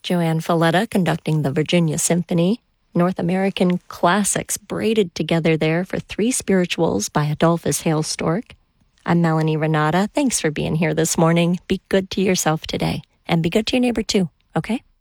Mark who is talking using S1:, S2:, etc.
S1: Joanne Falletta conducting the Virginia Symphony. North American classics braided together there for Three Spirituals by Adolphus Hailstork. I'm Melanie Renata. Thanks for being here this morning. Be good to yourself today, and be good to your neighbor too, okay?